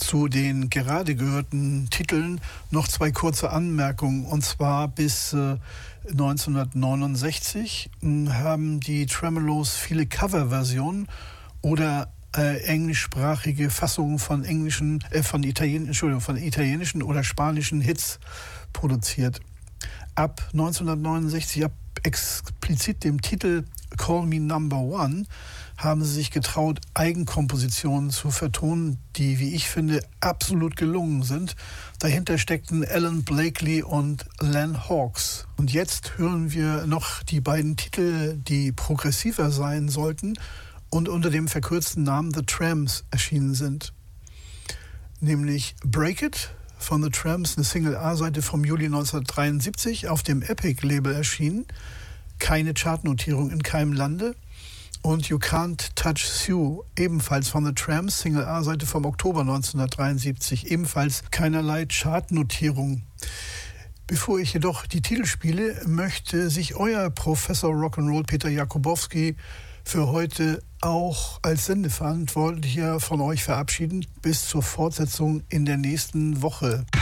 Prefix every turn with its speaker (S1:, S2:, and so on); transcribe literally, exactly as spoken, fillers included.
S1: Zu den gerade gehörten Titeln noch zwei kurze Anmerkungen. Und zwar bis äh, neunzehnhundertneunundsechzig äh, haben die Tremeloes viele Coverversionen oder äh, englischsprachige Fassungen von englischen, äh, von Italien, Entschuldigung, von italienischen oder spanischen Hits produziert. Ab neunzehnhundertneunundsechzig, ab explizit dem Titel Call Me Number One, haben sie sich getraut, Eigenkompositionen zu vertonen, die, wie ich finde, absolut gelungen sind. Dahinter steckten Alan Blakely und Len Hawks. Und jetzt hören wir noch die beiden Titel, die progressiver sein sollten und unter dem verkürzten Namen The Tramps erschienen sind. Nämlich Break It von The Tramps, eine Single-A-Seite vom Juli neunzehnhundertdreiundsiebzig, auf dem Epic-Label erschienen. Keine Chartnotierung in keinem Lande. Und You Can't Touch Sue, ebenfalls von The Tramps, Single-A-Seite vom Oktober neunzehnhundertdreiundsiebzig, ebenfalls keinerlei Chartnotierung. Bevor ich jedoch die Titel spiele, möchte sich euer Professor Rock'n'Roll Peter Jakubowski für heute auch als Sendeverantwortlicher von euch verabschieden. Bis zur Fortsetzung in der nächsten Woche.